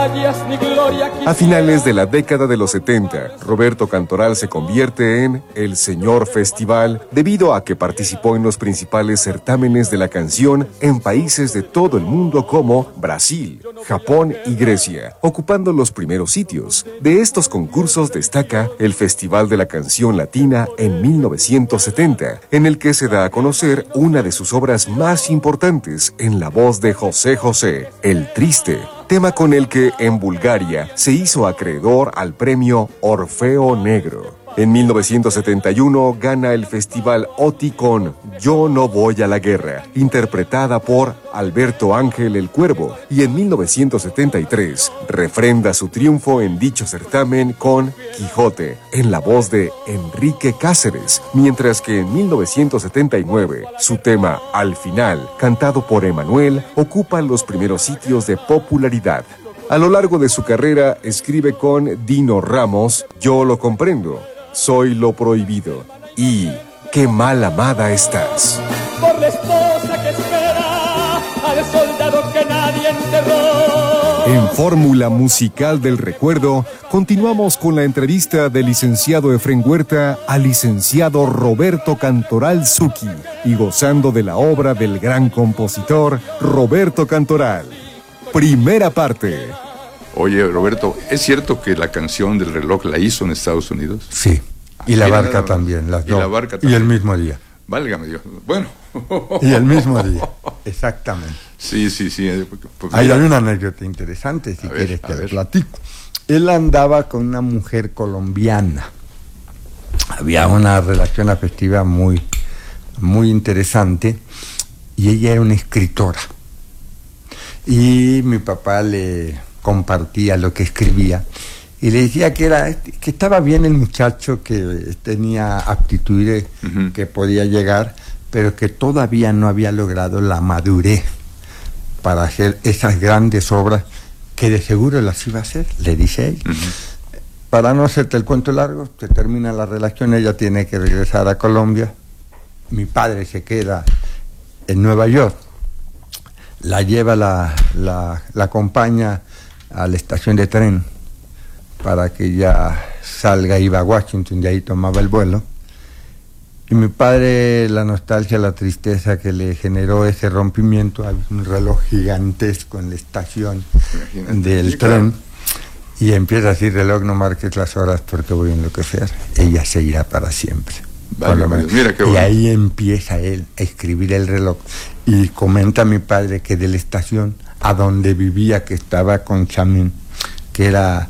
A finales de la década de los 70, Roberto Cantoral se convierte en el Señor Festival debido a que participó en los principales certámenes de la canción en países de todo el mundo como Brasil, Japón y Grecia, ocupando los primeros sitios. De estos concursos destaca el Festival de la Canción Latina en 1970, en el que se da a conocer una de sus obras más importantes en la voz de José José, El Triste, tema con el que en Bulgaria se hizo acreedor al premio Orfeo Negro. En 1971 gana el Festival OTI con Yo no voy a la guerra, interpretada por Alberto Ángel el Cuervo, y en 1973 refrenda su triunfo en dicho certamen con Quijote, en la voz de Enrique Cáceres, mientras que en 1979 su tema Al Final, cantado por Emanuel, ocupa los primeros sitios de popularidad. A lo largo de su carrera escribe con Dino Ramos Yo lo comprendo, Soy lo prohibido y Qué mal amada estás. Por la esposa que espera al soldado que nadie enterró. En Fórmula Musical del Recuerdo, continuamos con la entrevista del licenciado Efrén Huerta al licenciado Roberto Cantoral Zucchi y gozando de la obra del gran compositor Roberto Cantoral. Primera parte. Oye, Roberto, ¿es cierto que la canción del reloj la hizo en Estados Unidos? Sí, y La Barca también, las dos. Y La Barca también. Y el mismo día. Válgame Dios. Bueno. Y el mismo día, exactamente. Sí. Pues hay una anécdota interesante, si quieres te la platico. Él andaba con una mujer colombiana. Había una relación afectiva muy, muy interesante y ella era una escritora. Y mi papá le compartía lo que escribía y le decía que estaba bien el muchacho, que tenía aptitudes, que podía llegar, pero que todavía no había logrado la madurez para hacer esas grandes obras que de seguro las iba a hacer, le dice ella. Para no hacerte el cuento largo, se termina la relación, ella tiene que regresar a Colombia, mi padre se queda en Nueva York, la lleva, la acompaña a la estación de tren para que ella salga, iba a Washington, de ahí tomaba el vuelo. Y mi padre, la nostalgia, la tristeza que le generó ese rompimiento, hay un reloj gigantesco en la estación del tren, y empieza así: reloj, no marques las horas porque voy a enloquecer, ella se irá para siempre. Vale, mira qué bueno. Y ahí empieza él a escribir el reloj, y comenta mi padre que de la estación a donde vivía, que estaba con Chamín, que era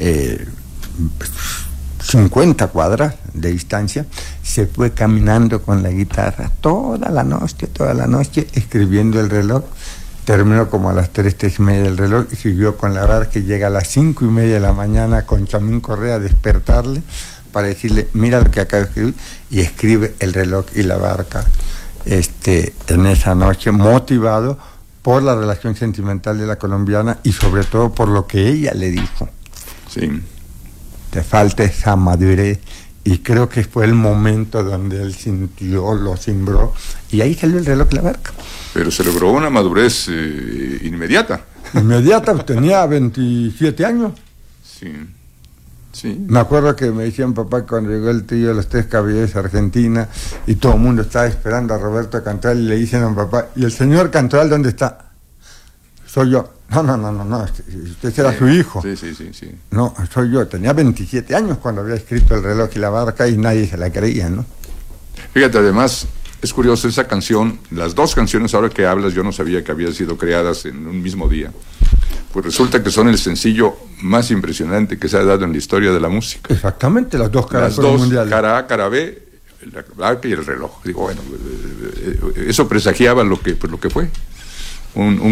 50 cuadras de distancia, se fue caminando con la guitarra toda la noche escribiendo el reloj. Terminó como a las 3:30 del reloj y siguió con La Barca, y llega a las 5:30 de la mañana con Chamín Correa a despertarle para decirle: mira lo que acabo de escribir, y escribe el reloj y La Barca en esa noche, motivado por la relación sentimental de la colombiana y sobre todo por lo que ella le dijo. Sí. Te falta esa madurez, y creo que fue el momento donde él sintió, lo cimbró, y ahí salió el reloj La Barca. Pero se logró una madurez inmediata. Inmediata, tenía 27 años. Sí. Me acuerdo que me decían, papá, cuando llegó el trío de Los Tres Caballeros de Argentina y todo el mundo estaba esperando a Roberto Cantoral, y le dicen a mi papá: ¿y el señor Cantoral dónde está? Soy yo. No, usted era su hijo. Sí. No, soy yo. Tenía 27 años cuando había escrito el reloj y La Barca, y nadie se la creía, ¿no? Fíjate, además, es curioso esa canción, las dos canciones ahora que hablas, yo no sabía que habían sido creadas en un mismo día. Pues resulta que son el sencillo más impresionante que se ha dado en la historia de la música. Exactamente, las dos caras mundiales. Cara A, cara B, La Barca y el reloj. Digo, bueno, eso presagiaba lo que fue. Un